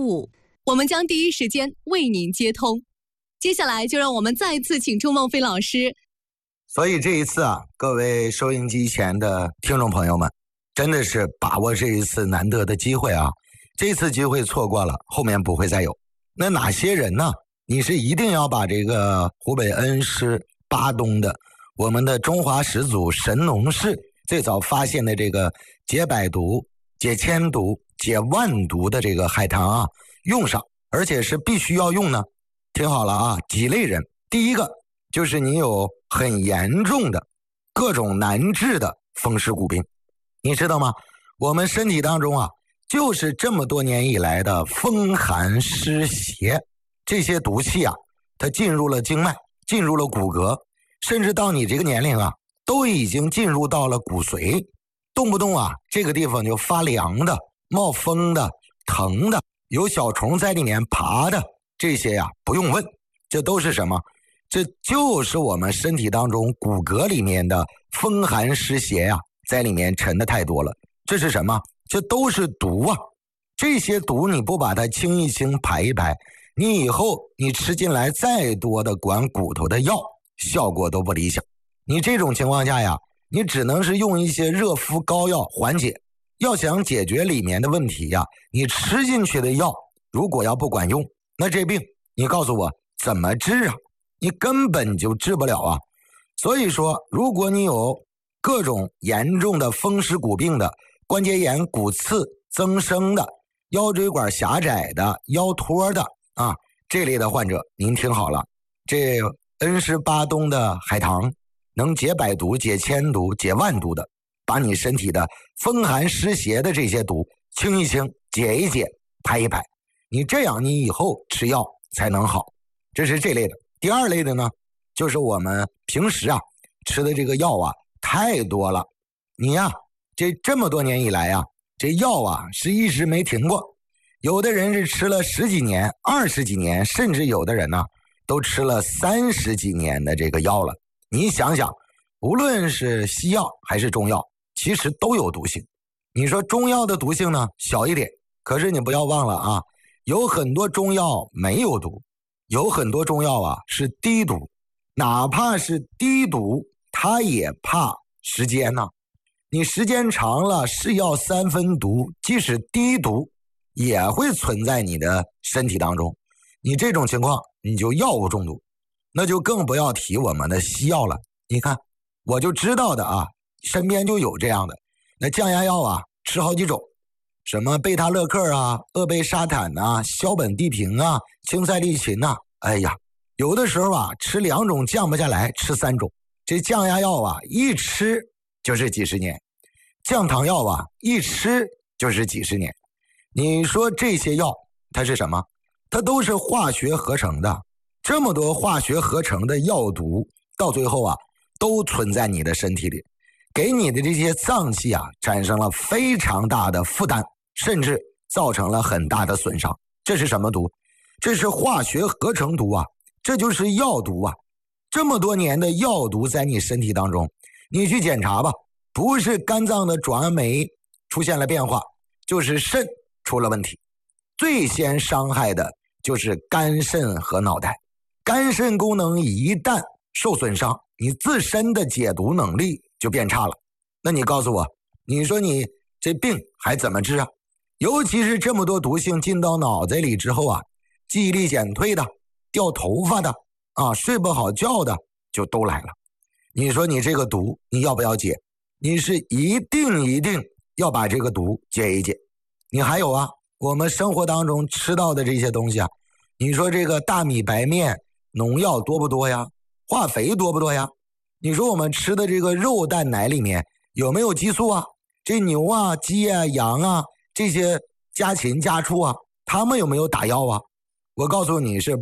5，我们将第一时间为您接通。接下来就让我们再次请出孟非老师。 所以这一次啊，各位收音机前的听众朋友们，真的是把握这一次难得的机会啊！这次机会错过了，后面不会再有。那哪些人呢？你是一定要把这个湖北恩施巴东的我们的中华始祖神农氏最早发现的这个解百毒、解千毒、解万毒的这个海棠啊，用上，而且是必须要用呢。听好了啊，几类人。第一个就是你有很严重的各种难治的风湿骨病，你知道吗？我们身体当中啊，就是这么多年以来的风寒湿邪，这些毒气啊，它进入了经脉，进入了骨骼，甚至到你这个年龄啊，都已经进入到了骨髓，动不动啊，这个地方就发凉的、冒风的、疼的，有小虫在里面爬的，这些呀，不用问，这都是什么？这就是我们身体当中骨骼里面的风寒湿邪呀，在里面沉的太多了。这是什么？这都是毒啊！这些毒你不把它清一清、排一排，你以后你吃进来再多的管骨头的药，效果都不理想。你这种情况下呀，你只能是用一些热敷膏药缓解。要想解决里面的问题呀，你吃进去的药如果要不管用，那这病你告诉我怎么治啊？你根本就治不了啊！所以说，如果你有各种严重的风湿骨病的、关节炎、骨刺增生的、腰椎管狭窄的、腰托的啊这类的患者，您听好了，这恩施巴东的海棠能解百毒、解千毒、解万毒的，把你身体的风寒湿邪的这些毒清一清、解一解、排一排，你这样你以后吃药才能好。这是这类的。第二类的呢，就是我们平时啊吃的这个药啊太多了，你呀这么多年以来啊，这药啊是一直没停过，有的人是吃了10几年、20几年，甚至有的人呢都吃了30几年的这个药了。你想想，无论是西药还是中药，其实都有毒性。你说中药的毒性呢小一点，可是你不要忘了啊，有很多中药没有毒，有很多中药啊是低毒，哪怕是低毒，它也怕时间呢。你时间长了，是药3分毒，即使低毒也会存在你的身体当中。你这种情况，你就药物中毒，那就更不要提我们的西药了。你看，我就知道的啊，身边就有这样的。那降压药啊，吃好几种，什么贝塔乐克啊、鄂贝沙坦啊、硝苯地平啊、嗪哌利嗪啊，哎呀，有的时候啊，吃2种降不下来，吃3种。这降压药啊，一吃就是几十年；降糖药啊，一吃就是几十年。你说这些药它是什么？它都是化学合成的。这么多化学合成的药毒，到最后啊，都存在你的身体里，给你的这些脏器啊，产生了非常大的负担，甚至造成了很大的损伤。这是什么毒？这是化学合成毒啊，这就是药毒啊。这么多年的药毒在你身体当中，你去检查吧，不是肝脏的转酶出现了变化，就是肾出了问题。最先伤害的就是肝肾和脑袋。肝肾功能一旦受损伤，你自身的解毒能力就变差了。那你告诉我，你说你这病还怎么治啊？尤其是这么多毒性进到脑子里之后啊，记忆力减退的、掉头发的啊、睡不好觉的就都来了。你说你这个毒你要不要解？你是一定要把这个毒解一解。你还有啊，我们生活当中吃到的这些东西啊，你说这个大米白面农药多不多呀？化肥多不多呀？你说我们吃的这个肉蛋奶里面有没有激素啊？这牛啊、鸡啊、羊啊这些家禽家畜啊，他们有没有打药啊？我告诉你是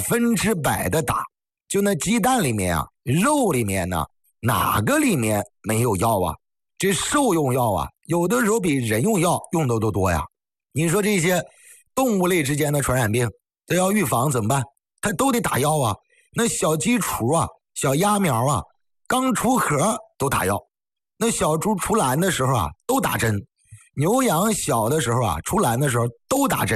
100%的打。就那鸡蛋里面啊，肉里面呢，哪个里面没有药啊？这兽用药啊，有的时候比人用药用的都多呀。你说这些动物类之间的传染病都要预防怎么办？它都得打药啊。那小鸡雏啊、小鸭苗啊，刚出壳都打药。那小猪出栏的时候啊，都打针。牛羊小的时候啊，出栏的时候都打针。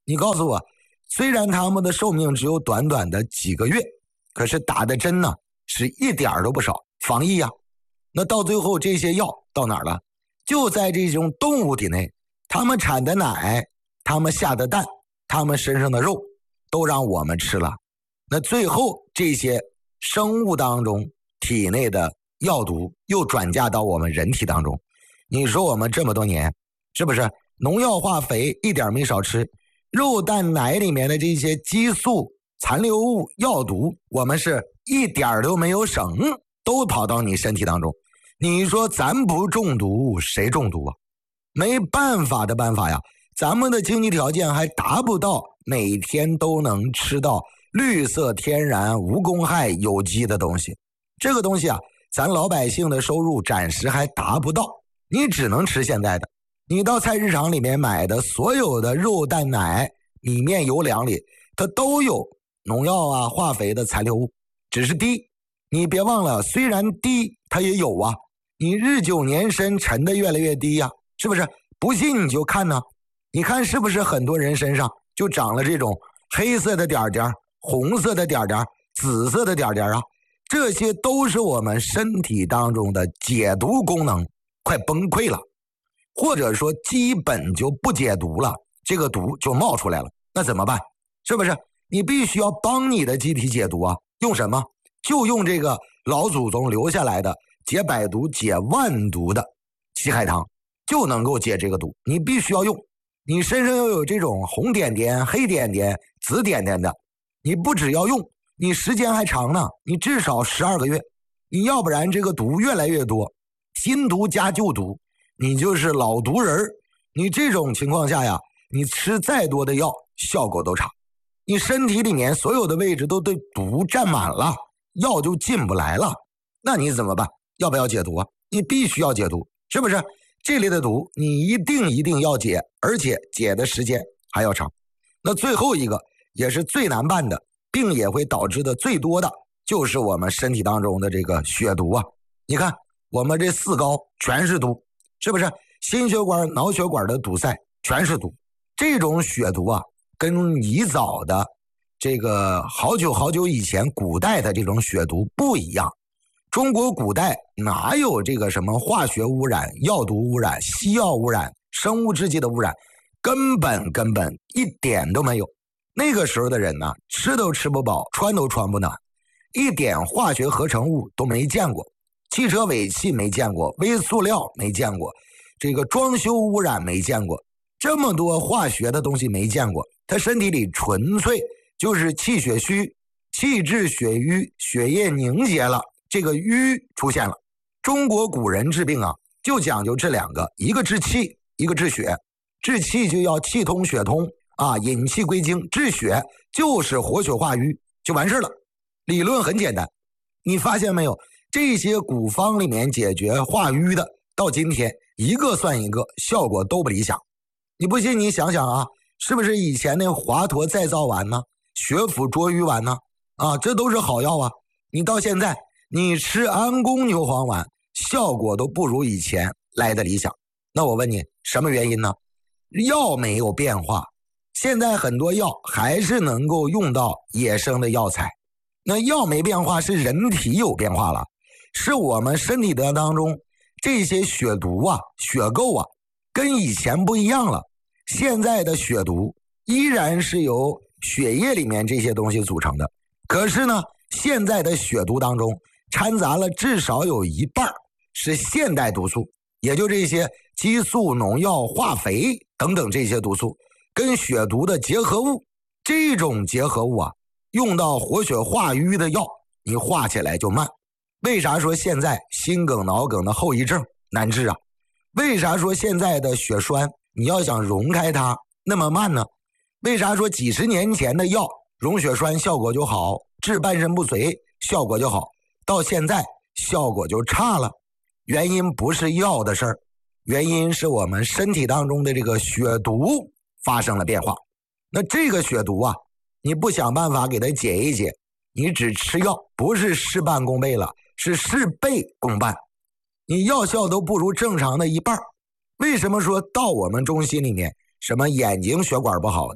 你告诉我，虽然他们的寿命只有短短的几个月，可是打的针呢是一点都不少，防疫呀。那到最后这些药到哪儿了？就在这种动物体内，他们产的奶，他们下的蛋，他们身上的肉都让我们吃了。那最后这些生物当中体内的药毒又转嫁到我们人体当中。你说我们这么多年是不是农药化肥一点没少吃，肉蛋奶里面的这些激素残留物药毒我们是一点都没有省，都跑到你身体当中。你说咱不中毒谁中毒啊？没办法的办法呀，咱们的经济条件还达不到每天都能吃到绿色天然无公害有机的东西。这个东西啊，咱老百姓的收入暂时还达不到，你只能吃现在的。你到菜市场里面买的所有的肉蛋奶里面油粮里，它都有农药啊化肥的残留物，只是低。你别忘了，虽然低它也有啊，你日久年深沉的越来越低呀，是不是？不信你就看呢，你看是不是很多人身上就长了这种黑色的点点、红色的点点、紫色的点点啊？这些都是我们身体当中的解毒功能快崩溃了，或者说基本就不解毒了，这个毒就冒出来了，那怎么办？是不是？你必须要帮你的机体解毒啊，用什么？就用这个老祖宗留下来的解百毒解万毒的七海棠，就能够解这个毒。你必须要用，你身上要有这种红点点、黑点点、紫点点的，你不只要用，你时间还长呢，你至少12个月，你要不然这个毒越来越多，新毒加旧毒，你就是老毒人。你这种情况下呀，你吃再多的药效果都差，你身体里面所有的位置都被毒占满了，药就进不来了。那你怎么办？要不要解毒啊？你必须要解毒，是不是？这类的毒你一定要解，而且解的时间还要长。那最后一个也是最难办的，病也会导致的最多的，就是我们身体当中的这个血毒啊。你看我们这4高全是毒，是不是？心血管脑血管的堵塞全是毒。这种血毒啊，跟以早的这个好久以前古代的这种血毒不一样。中国古代哪有这个什么化学污染、药毒污染、西药污染、生物制剂的污染，根本一点都没有。那个时候的人呢，吃都吃不饱，穿都穿不暖，一点化学合成物都没见过，汽车尾气没见过，微塑料没见过，这个装修污染没见过，这么多化学的东西没见过。他身体里纯粹就是气血虚，气滞血瘀，血液凝结了，这个瘀出现了。中国古人治病啊，就讲究这2个，一个治气，一个治血。治气就要气通血通啊，引气归经；治血就是活血化瘀，就完事了。理论很简单，你发现没有？这些古方里面解决化瘀的，到今天一个算一个，效果都不理想。你不信你想想啊，是不是以前那华佗再造丸呢，血府捉瘀丸呢？啊，这都是好药啊。你到现在你吃安宫牛黄丸，效果都不如以前来的理想。那我问你，什么原因呢？药没有变化，现在很多药还是能够用到野生的药材。那药没变化，是人体有变化了，是我们身体的当中这些血毒啊、血垢啊，跟以前不一样了。现在的血毒依然是由血液里面这些东西组成的，可是呢，现在的血毒当中掺杂了至少有一半是现代毒素，也就这些激素、农药、化肥等等这些毒素跟血毒的结合物。这种结合物啊，用到活血化瘀的药，你化起来就慢。为啥说现在心梗、脑梗的后遗症难治啊？为啥说现在的血栓你要想溶开它那么慢呢？为啥说几十年前的药溶血栓效果就好，治半身不遂效果就好，到现在效果就差了？原因不是药的事儿，原因是我们身体当中的这个血毒发生了变化。那这个血毒啊，你不想办法给它解一解，你只吃药，不是事半功倍了，是事倍功半，你药效都不如正常的一半。为什么说到我们中心里面，什么眼睛血管不好的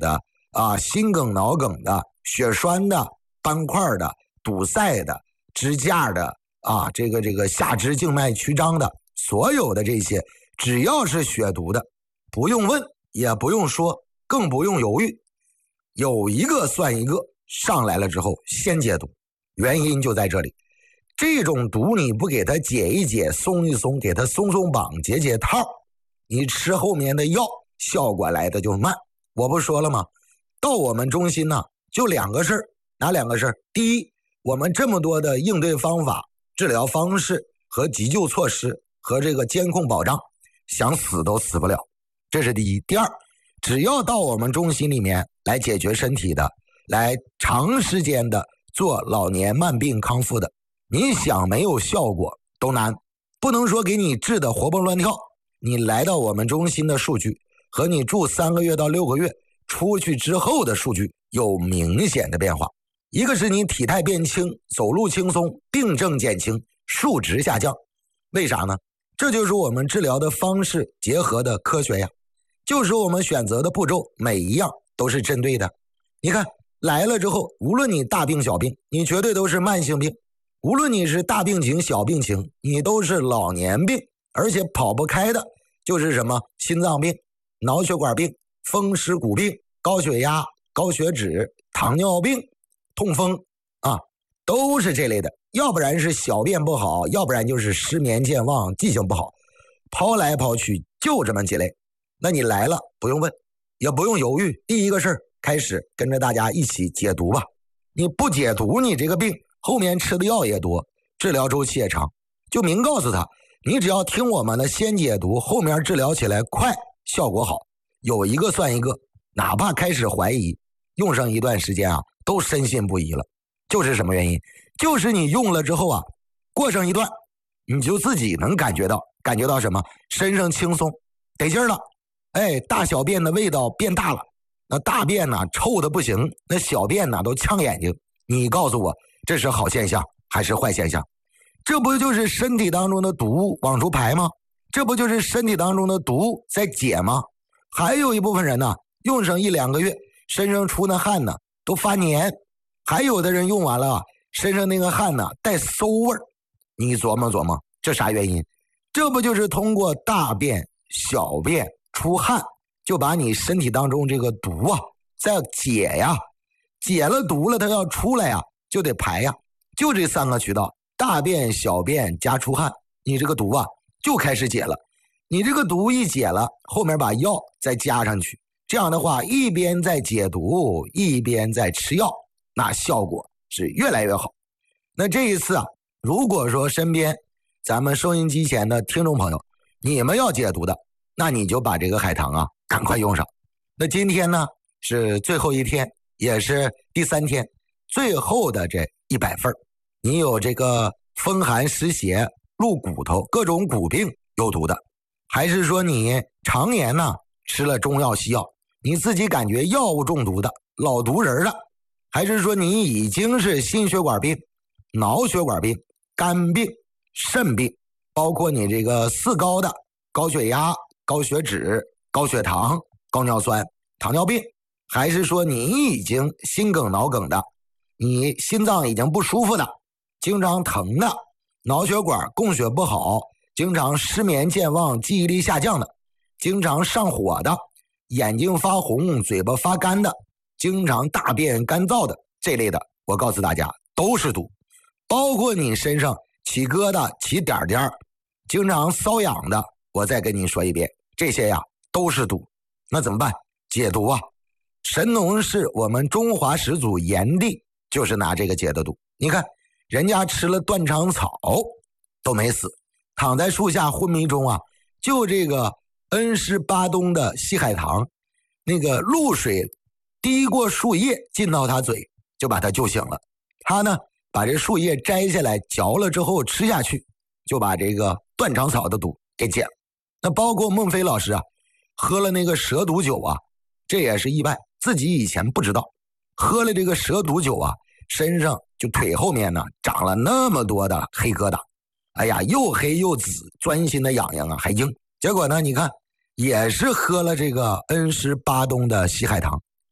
心梗、脑梗的、血栓的、斑块的、堵塞的、支架的这个下肢静脉曲张的，所有的这些，只要是血毒的，不用问，也不用说，更不用犹豫，有一个算一个，上来了之后先解毒。原因就在这里，这种毒你不给它解一解、松一松，给它松松绑、解解套，你吃后面的药效果来的就慢。我不说了吗？到我们中心呢，就两个事儿，哪两个事儿？第一，我们这么多的应对方法、治疗方式和急救措施和这个监控保障，想死都死不了，这是第一。第二，只要到我们中心里面来解决身体的，来长时间的做老年慢病康复的，你想没有效果都难。不能说给你治的活蹦乱跳，你来到我们中心的数据和你住3个月到6个月出去之后的数据有明显的变化。一个是你体态变轻，走路轻松，病症减轻，数值下降。为啥呢？这就是我们治疗的方式结合的科学呀，就是我们选择的步骤每一样都是针对的。你看来了之后，无论你大病小病，你绝对都是慢性病，无论你是大病情小病情，你都是老年病，而且跑不开的就是什么心脏病、脑血管病、风湿骨病、高血压、高血脂、糖尿病、痛风都是这类的。要不然是小便不好，要不然就是失眠健忘、记性不好，抛来抛去就这么几类。那你来了不用问，也不用犹豫，第一个事儿开始跟着大家一起解毒吧。你不解毒，你这个病后面吃的药也多，治疗周期也长。就明告诉他，你只要听我们的先解毒，后面治疗起来快，效果好，有一个算一个。哪怕开始怀疑，用上一段时间都深信不疑了。就是什么原因？就是你用了之后过上一段，你就自己能感觉到什么？身上轻松，得劲儿了。大小便的味道变大了，那大便臭的不行，那小便都呛眼睛。你告诉我，这是好现象还是坏现象？这不就是身体当中的毒往出排吗？这不就是身体当中的毒在解吗？还有一部分人用上1、2个月，身上出那汗都发黏，还有的人用完了身上那个汗带馊味儿。你琢磨琢磨，这啥原因？这不就是通过大便、小便出汗，就把你身体当中这个毒再解呀，解了毒了，它要出来就得排呀，就这3个渠道，大便、小便加出汗，你这个毒就开始解了。你这个毒一解了，后面把药再加上去，这样的话一边在解毒，一边在吃药，那效果是越来越好。那这一次如果说身边咱们收音机前的听众朋友，你们要解毒的，那你就把这个海棠赶快用上。那今天呢是最后一天，也是第3天，最后的这100份。你有这个风寒湿邪、入骨头、各种骨病有毒的，还是说你常年吃了中药西药，你自己感觉药物中毒的、老毒人的，还是说你已经是心血管病、脑血管病、肝病、肾病，包括你这个4高的高血压、高血脂、高血糖、高尿酸、糖尿病，还是说你已经心梗、脑梗的，你心脏已经不舒服的，经常疼的，脑血管供血不好，经常失眠健忘、记忆力下降的，经常上火的，眼睛发红、嘴巴发干的，经常大便干燥的，这类的我告诉大家都是毒。包括你身上起疙瘩、起点点，经常瘙痒的，我再跟你说一遍，这些都是毒。那怎么办？解毒神农氏我们中华始祖炎帝就是拿这个解的毒。你看人家吃了断肠草都没死，躺在树下昏迷中就这个恩施巴东的西海棠，那个露水滴过树叶进到他嘴，就把他救醒了。他呢把这树叶摘下来嚼了之后吃下去，就把这个断肠草的毒给解了。那包括孟非老师喝了那个蛇毒酒这也是意外，自己以前不知道，喝了这个蛇毒酒身上就腿后面长了那么多的黑疙瘩，又黑又紫，钻心的痒痒还硬。结果呢你看也是喝了这个恩施巴东的西海棠，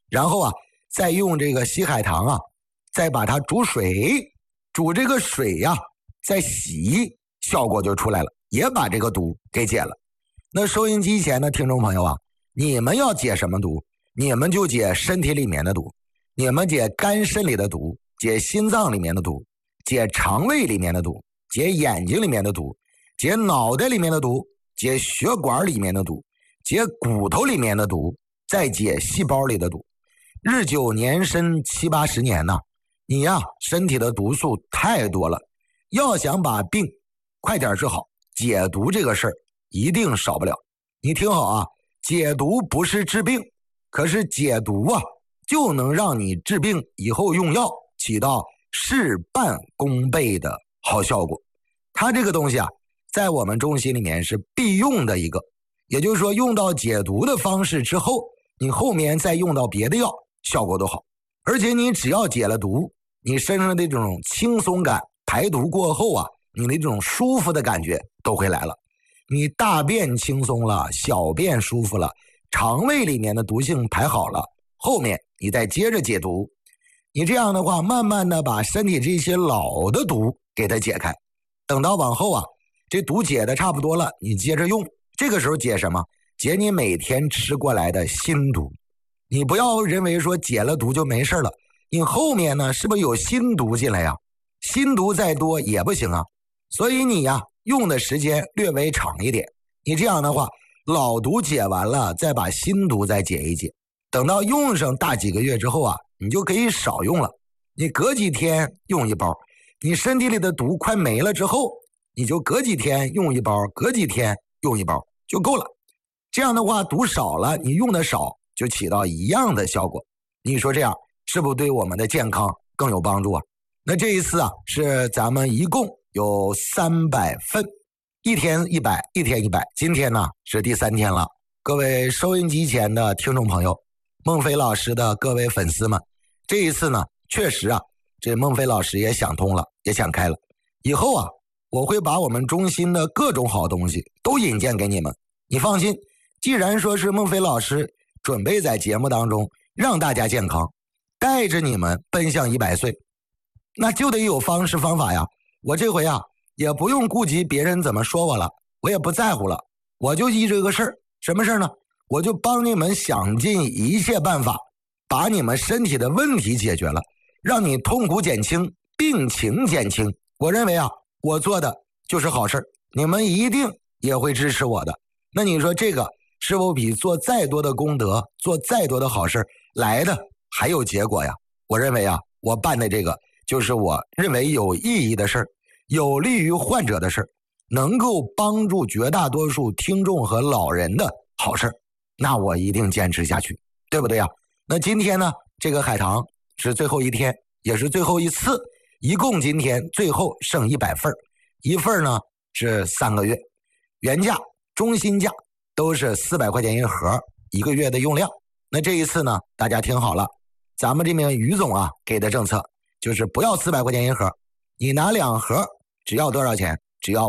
然后啊，再用这个洗海棠啊，再把它煮水，煮这个水呀，再洗，效果就出来了，也把这个毒给解了。那收音机前的听众朋友啊，你们要解什么毒？你们就解身体里面的毒，你们解肝肾里的毒，解心脏里面的毒，解肠胃里面的毒，解眼睛里面的毒，解脑袋里面的毒，解血管里面的毒，解骨头里面的毒，再解细胞里的毒。日久年深7、80年呐，你呀身体的毒素太多了，要想把病快点治好，解毒这个事儿一定少不了。你听好啊，解毒不是治病，可是解毒啊就能让你治病以后用药起到事半功倍的好效果。它这个东西啊，在我们中心里面是必用的一个，也就是说用到解毒的方式之后，你后面再用到别的药效果都好。而且你只要解了毒，你身上的这种轻松感，排毒过后啊，你的这种舒服的感觉都会来了。你大便轻松了，小便舒服了，肠胃里面的毒性排好了，后面你再接着解毒，你这样的话慢慢的把身体这些老的毒给它解开，等到往后啊这毒解的差不多了，你接着用，这个时候解什么？解你每天吃过来的新毒。你不要认为说解了毒就没事了，你后面呢是不是有新毒进来呀？新毒再多也不行啊，所以你呀用的时间略微长一点，你这样的话老毒解完了，再把新毒再解一解，等到用上大几个月之后啊，你就可以少用了，你隔几天用一包，你身体里的毒快没了之后，你就隔几天用一包，隔几天用一包就够了。这样的话毒少了，你用的少，就起到一样的效果。你说这样是不是对我们的健康更有帮助啊？那这一次啊，是咱们一共有300份，一天100，一天100。今天呢是第3天了，各位收音机前的听众朋友，孟非老师的各位粉丝们，这一次呢，确实啊，这孟非老师也想通了，也想开了。以后啊，我会把我们中心的各种好东西都引荐给你们。你放心，既然说是孟非老师准备在节目当中让大家健康，带着你们奔向100岁，那就得有方式方法呀。我这回啊，也不用顾及别人怎么说我了，我也不在乎了，我就依这个事儿。什么事儿呢？我就帮你们想尽一切办法，把你们身体的问题解决了，让你痛苦减轻，病情减轻。我认为啊，我做的就是好事，你们一定也会支持我的。那你说这个是否比做再多的功德，做再多的好事来的还有结果呀？我认为啊，我办的这个就是我认为有意义的事儿，有利于患者的事儿，能够帮助绝大多数听众和老人的好事儿，那我一定坚持下去，对不对呀？那今天呢，这个海棠是最后一天，也是最后一次，一共今天最后剩100份，一份呢是3个月，原价中心价都是400块钱一盒，1个月的用量。那这一次呢，大家听好了，咱们这边于总啊给的政策就是不要400块钱一盒，你拿2盒只要多少钱？只要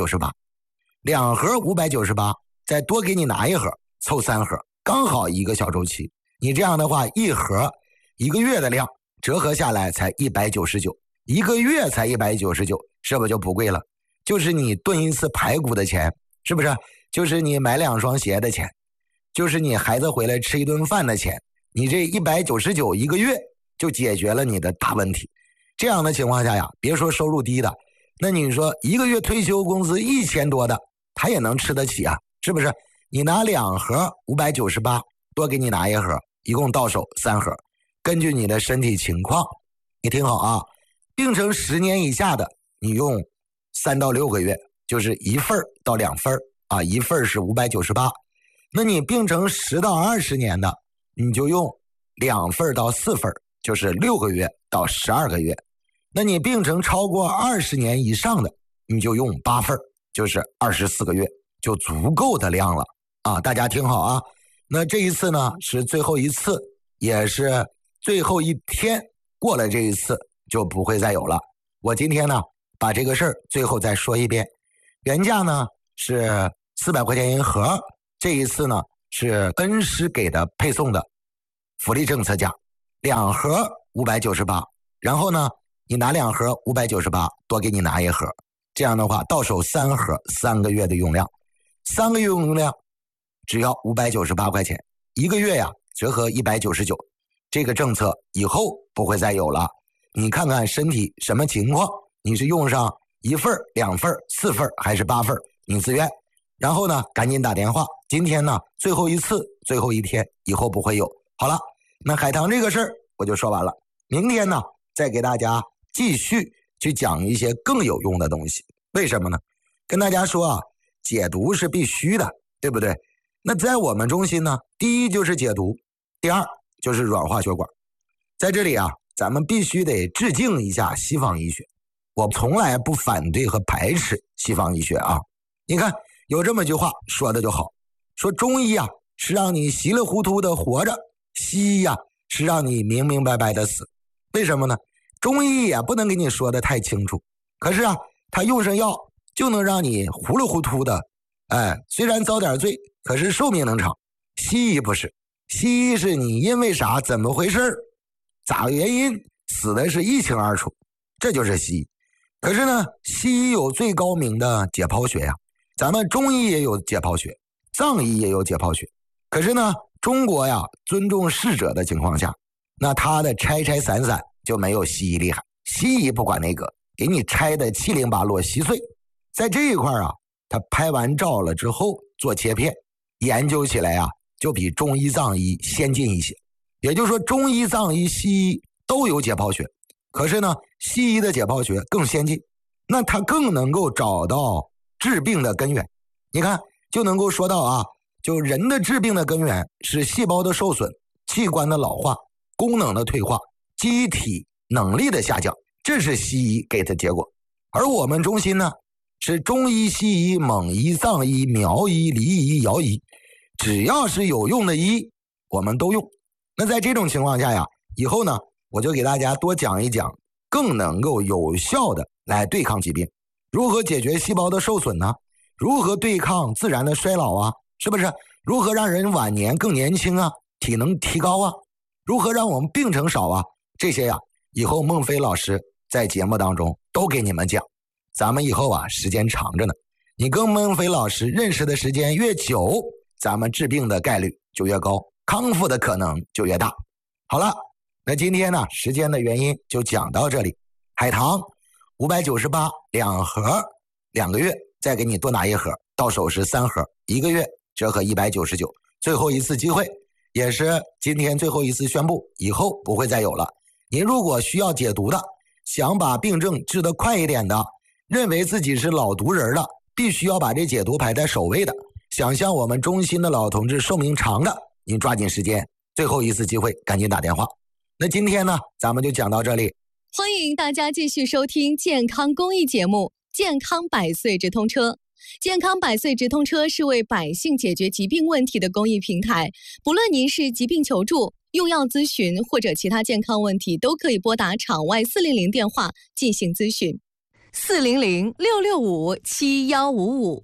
598，2盒598，再多给你拿1盒，凑3盒，刚好1个小周期。你这样的话，1盒1个月的量折合下来才199，1个月才199，是不是就不贵了？就是你炖一次排骨的钱，是不是？就是你买2双鞋的钱，就是你孩子回来吃1顿饭的钱，你这199一个月就解决了你的大问题。这样的情况下呀，别说收入低的，那你说1个月退休工资1000多的，他也能吃得起啊，是不是？你拿2盒598，多给你拿1盒，一共到手3盒。根据你的身体情况，你听好啊，病程10年以下的，你用3到6个月，就是1份到2份啊，1份是598。那你病程10到20年的，你就用2份到4份，就是6个月到12个月。那你病程超过20年以上的，你就用8份，就是24个月，就足够的量了啊！大家听好啊！那这一次呢是最后一次，也是最后一天，过了这一次就不会再有了。我今天呢把这个事儿最后再说一遍，原价呢是400块钱一盒，这一次呢是恩师给的配送的福利政策价，2盒598，然后呢，你拿2盒598，多给你拿1盒，这样的话到手3盒，3个月的用量，3个月用量只要598块钱，1个月呀折合199，这个政策以后不会再有了。你看看身体什么情况，你是用上1份、2份、4份还是8份，你自愿。然后呢，赶紧打电话。今天呢，最后一次，最后一天，以后不会有。好了，那海棠这个事儿我就说完了。明天呢，再给大家继续去讲一些更有用的东西。为什么呢？跟大家说啊，解毒是必须的，对不对？那在我们中心呢，第一就是解毒，第二就是软化血管。在这里啊，咱们必须得致敬一下西方医学。我从来不反对和排斥西方医学啊。你看有这么句话说的就好，说中医啊是让你稀里糊涂的活着，西医啊是让你明明白白的死。为什么呢？中医也不能给你说的太清楚，可是啊，他用上药就能让你糊里糊涂的，虽然遭点罪，可是寿命能长。西医不是，西医是你因为啥，怎么回事，咋个原因死的是一清二楚，这就是西医。可是呢，西医有最高明的解剖学呀，咱们中医也有解剖学，藏医也有解剖学。可是呢，中国呀尊重逝者的情况下，那他的拆拆散散就没有西医厉害。西医不管那个，给你拆的七零八落稀碎。在这一块啊，他拍完照了之后做切片，研究起来啊就比中医藏医先进一些。也就是说，中医藏医西医都有解剖学，可是呢，西医的解剖学更先进，那它更能够找到治病的根源。你看，就能够说到啊，就人的治病的根源是细胞的受损、器官的老化、功能的退化、机体能力的下降，这是西医给的结果。而我们中心呢，是中医、西医、蒙医、藏医、苗医、黎医、瑶医，只要是有用的医，我们都用。那在这种情况下呀，以后呢，我就给大家多讲一讲，更能够有效的来对抗疾病。如何解决细胞的受损呢？如何对抗自然的衰老啊？是不是？如何让人晚年更年轻啊？体能提高啊？如何让我们病程少啊？这些呀，以后孟非老师在节目当中都给你们讲。咱们以后啊，时间长着呢，你跟孟非老师认识的时间越久，咱们治病的概率就越高，康复的可能就越大。好了，那今天呢，时间的原因就讲到这里。海棠598 2盒，2个月再给你多拿1盒，到手是3盒，1个月折合199。最后一次机会，也是今天最后一次宣布，以后不会再有了。您如果需要解毒的，想把病症治得快一点的，认为自己是老毒人的，必须要把这解毒排在首位的，想像我们中心的老同志寿命长的，您抓紧时间，最后一次机会赶紧打电话。那今天呢，咱们就讲到这里。 欢迎大家继续收听健康公益节目《健康百岁直通车》。健康百岁直通车是为百姓解决疾病问题的公益平台，不论您是疾病求助、用药咨询或者其他健康问题，都可以拨打场外400电话进行咨询。400-665-7155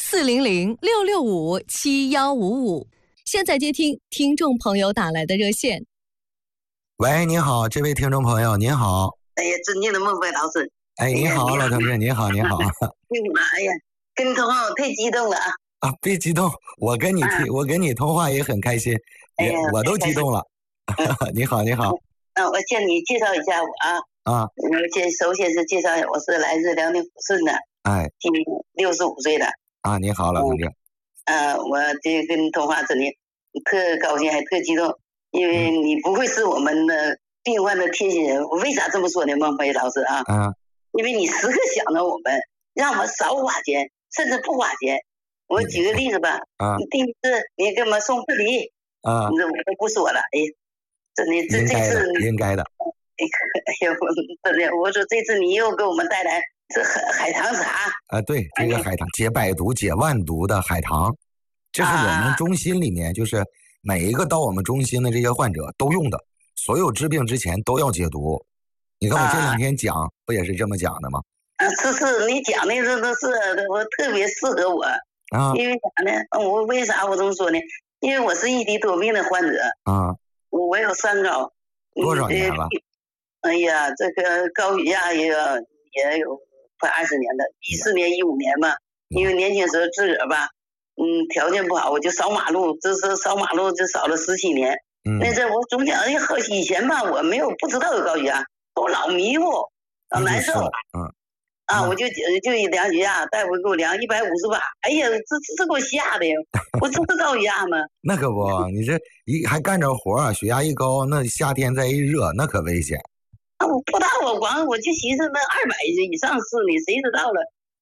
400-665-7155。现在接听听众朋友打来的热线。 喂，您好，这位听众朋友，您好。 哎呀，尊敬的孟非老师。 哎，您好，老同志，您好，您好。 哎呀妈呀，跟通话我太激动了啊！ 啊，别激动，我跟你通话也很开心，我都激动了。你好，你好。 我向你介绍一下我啊。我首先是介绍一下，我是来自辽宁抚顺的，今年65岁了。 啊，你好，老同志。 我这跟通话这里特高兴，还特激动，因为你不会是我们的病患的贴心人。我为啥这么说呢，孟非老师啊？因为你时刻想着我们，让我们少花钱，甚至不花钱。我举个例子吧，第一次你给我们送凤梨，我都不说了，哎，真的这次应该的。 哎呀，真的，我说这次你又给我们带来这海棠茶对，这个海棠解百毒解万毒的海棠，这是我们中心里面就是每一个到我们中心的这些患者都用的，所有治病之前都要解毒。你看我这2天讲不也是这么讲的吗？ 是，你讲的这都是我特别适合我因为啥呢？我为啥我这么说呢？因为我是异地多病的患者我有3高。 多少年了？ 哎呀，这个高血压也有快20年了，14年、15年吧。因为年轻时候自个儿吧，条件不好，我就扫马路，这是扫马路就扫了17年。那阵我总讲，以前吧，我不知道有高血压，我老迷糊，老难受。我就量血压，大夫给我量158，哎呀，这给我吓的呀！我这是高血压吗？ 那可不，你这还干着活，血压一高，那夏天再一热，那可危险。 我不知道，我就寻思那200以上是你，谁知道了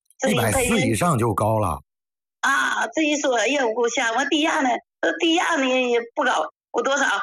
？140以上就高了。 这一说，哎呀，我吓我低压呢，低压呢也不高，我多少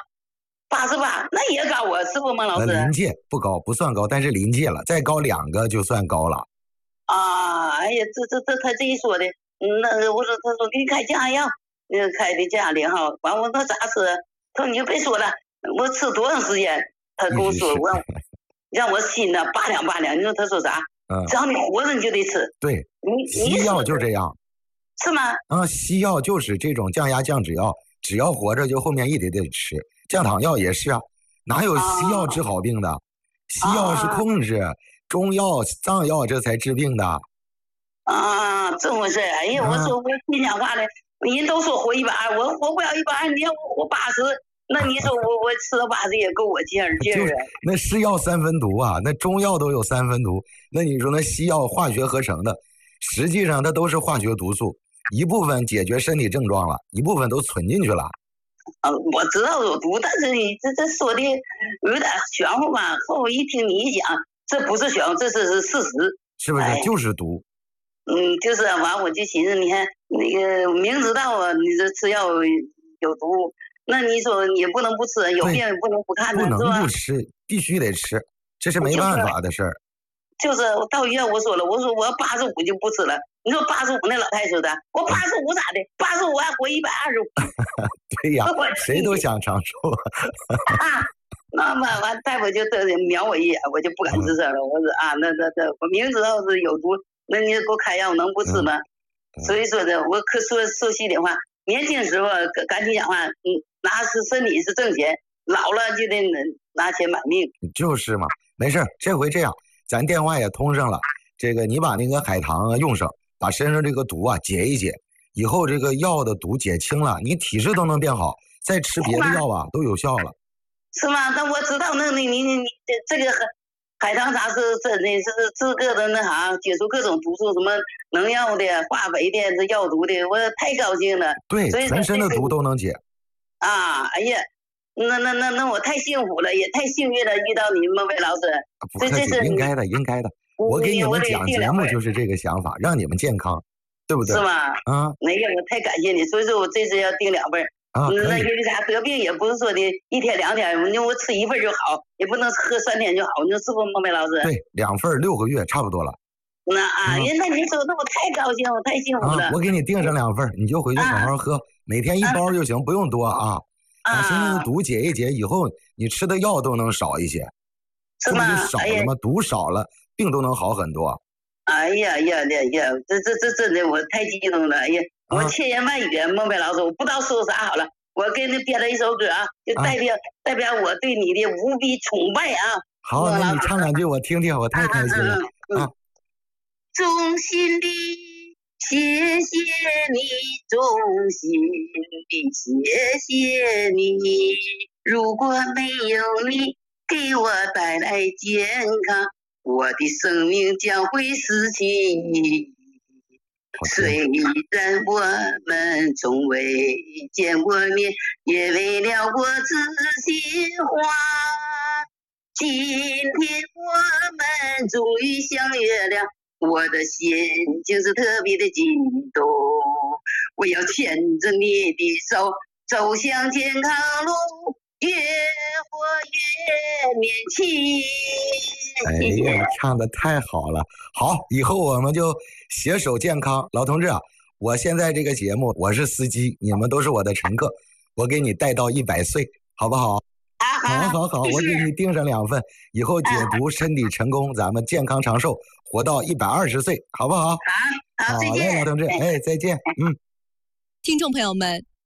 ？88，那也高啊，是不孟老师？ 临界不高，不算高，但是临界了，再高2个就算高了。 哎呀，这他这一说的，我说他说给你开降压药，开的降压0号，完我说咋吃？他说你就别说了，我吃多长时间？他跟我说让我心呢拔凉，你说他说啥？只要你活着你就得吃。 对，西药就这样。 是吗？ 西药就是这种降压降脂药，只要活着就后面一得吃。降糖药也是啊，哪有西药治好病的？西药是控制。中药、藏药这才治病的。 这么回事。哎呀，我说我心讲话呢，人都说活120，我活不了120，你要我活80，那你说我吃到80也够我劲儿啊。 那是药3分毒啊，那中药都有3分毒，那你说那西药化学合成的，实际上它都是化学毒素，一部分解决身体症状了，一部分都存进去了。 我知道有毒，但是你这说的有点玄乎吧？后我一听你一讲。这不是玄乎，这是事实， 是不是？就是毒。 就是完，我就寻思，你看那个明知道啊，你这吃药有毒，那你说你不能不吃，有病也不能不看呢， 不能不吃，必须得吃，这是没办法的事儿。 就是到医院我说了，我说我85就不吃了。你说85那老太说的，我85咋的？85还活125。 对呀，谁都想长寿。 那么完，大夫就瞄我一眼，我就不敢吱声了。我说那我明知道是有毒，那你给我开药，我能不吃吗？所以说的，我可说心里话，年轻时候赶紧讲话，身体是挣钱，老了就得拿钱买命。 就是嘛，没事，这回这样，咱电话也通上了，这个你把那个海棠用上，把身上这个毒解一解，以后这个药的毒解清了，你体质都能变好，再吃别的药都有效了。 是吗？但我知道，你这个海棠茶是真的，是治各种解除各种毒素，什么农药的、化肥的、这药毒的，我太高兴了。 对，全身的毒都能解。 哎呀，那我太幸福了，也太幸运了，遇到你孟非老师。 不客气，应该的。我给你们讲节目就是这个想法，让你们健康，对不对？ 是吗？那个我太感谢你，所以说我这次要订2份。那因为啥得病也不是说的1天2天，我吃1份就好，也不能喝3天就好，你说是不孟非老师？ 对，2份6个月差不多了。 那你说那我太高兴，我太幸福了。 我给你订上2份，你就回去好好喝，每天1包就行，不用多把身上的毒解一解，以后你吃的药都能少一些。 是吗？ 少了吗？毒少了，病都能好很多。 哎呀，这真的我太激动了！哎呀，我千言万语，孟非老师，我不知道说啥好了。我给你编了一首歌就代表我对你的无比崇拜好，那你唱2句我听听，我太开心了衷心的谢谢你，衷心的谢谢你。如果没有你给我带来健康，我的生命将会失去意义。虽然我们从未见过面，也未聊过知心话，今天我们终于相约了，我的心情是特别的激动。我要牵着你的手，走向健康路，越活越年轻。 哎呀，唱得太好了！好，以后我们就携手健康。老同志我现在这个节目我是司机，你们都是我的乘客，我给你带到100岁，好不好？好，我给你订上2份，以后解毒身体成功，咱们健康长寿，活到120岁，好不好？ 好， 再见，老同志，再见。 听众朋友们，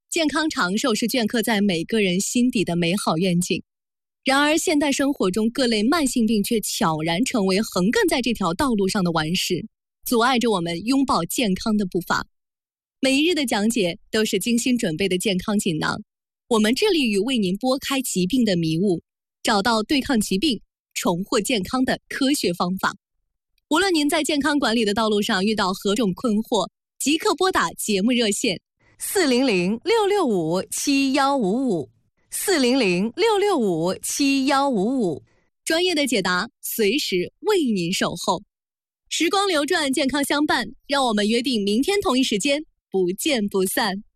健康长寿是镌刻在每个人心底的美好愿景。然而，现代生活中各类慢性病却悄然成为横亘在这条道路上的顽石，阻碍着我们拥抱健康的步伐。每一日的讲解都是精心准备的健康锦囊，我们致力于为您拨开疾病的迷雾，找到对抗疾病、重获健康的科学方法。无论您在健康管理的道路上遇到何种困惑，即刻拨打节目热线400-665-7155，400-665-7155，专业的解答随时为您守候。时光流转，健康相伴，让我们约定明天同一时间不见不散。